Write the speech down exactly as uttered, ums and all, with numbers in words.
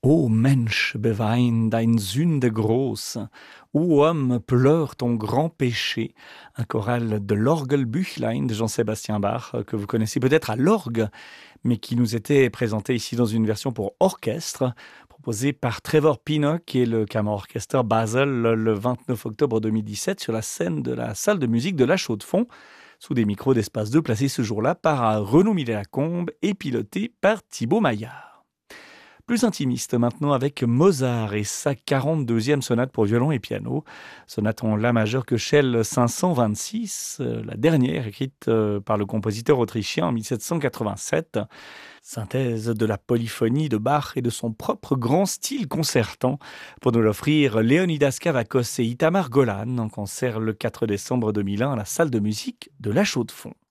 Ô Mensch, bewein deine Sünde groß. Ô homme, pleure ton grand péché. Un choral de l'Orgelbüchlein de Jean-Sébastien Bach, que vous connaissez peut-être à l'orgue, mais qui nous était présenté ici dans une version pour orchestre, proposée par Trevor Pinnock et le Kammer Orchester Basel le vingt-neuf octobre deux mille dix-sept sur la scène de la salle de musique de La Chaux-de-Fonds, sous des micros d'Espace deux placés ce jour-là par Renaud Millet-Lacombe et piloté par Thibaut Maillard. Plus intimiste maintenant avec Mozart et sa quarante-deuxième sonate pour violon et piano. Sonate en la majeure que Shell cinq cent vingt-six, euh, la dernière écrite euh, par le compositeur autrichien en mille sept cent quatre-vingt-sept. Synthèse de la polyphonie de Bach et de son propre grand style concertant pour nous l'offrir Leonidas Kavakos et Itamar Golan en concert le quatre décembre deux mille un à la salle de musique de La Chaux-de-Fonds.